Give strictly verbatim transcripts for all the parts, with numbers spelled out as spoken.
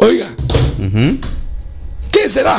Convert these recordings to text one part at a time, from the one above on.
Oiga, Uh-huh. ¿qué será?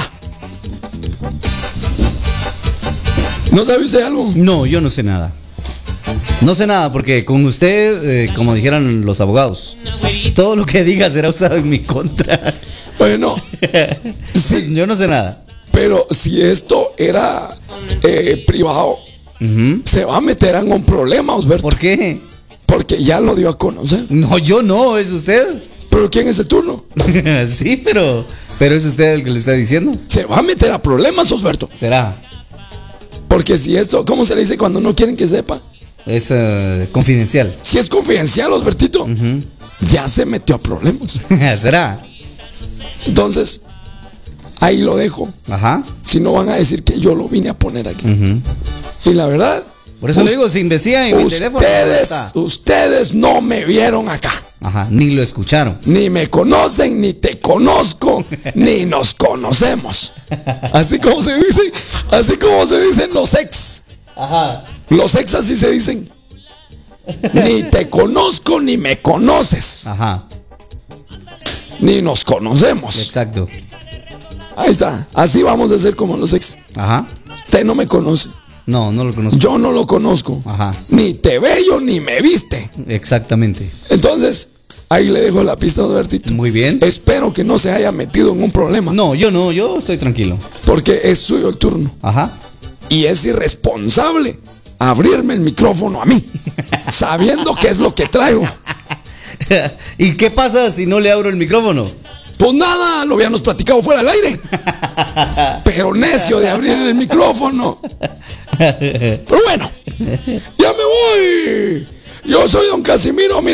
¿No sabe usted algo? No, yo no sé nada. No sé nada porque con usted, eh, como dijeran los abogados, todo lo que diga será usado en mi contra. Bueno, sí, Yo no sé nada. pero si esto era eh, privado, Uh-huh. se va a meter en un problema, Osberto, ¿Por qué? porque ya lo dio a conocer. No, yo no, es usted. ¿Pero quién es el turno? Sí, pero pero es usted el que le está diciendo. Se va a meter a problemas, Osberto. Será. Porque si eso, ¿cómo se le dice cuando no quieren que sepa? Es eh, confidencial. Si es confidencial, Osbertito, Uh-huh. ya se metió a problemas. Será. Entonces, ahí lo dejo. Ajá. Si no van a decir que yo lo vine a poner aquí. Uh-huh. Y la verdad, Por eso us- le digo, si investigan en mi teléfono. ustedes, está. ustedes no me vieron acá. Ajá, ni lo escucharon. Ni me conocen, ni te conozco, ni nos conocemos. Así como se dicen, así como se dicen los ex. Ajá. Los ex así se dicen. Ni te conozco, ni me conoces, Ajá. ni nos conocemos. Exacto. Ahí está. Así vamos a ser como los ex. Ajá. Usted no me conoce. No, no lo conozco. Yo no lo conozco. Ajá. Ni te veo, ni me viste. Exactamente. Entonces, ahí le dejo la pista a Albertito. Muy bien. Espero que no se haya metido en un problema. No, yo no, yo estoy tranquilo. Porque es suyo el turno. Ajá. Y es irresponsable abrirme el micrófono a mí, sabiendo qué es lo que traigo. ¿Y qué pasa si no le abro el micrófono? Pues nada, lo habíamos platicado fuera del aire. Pero necio de abrir el micrófono. Pero bueno, ya me voy. Yo soy don Casimiro.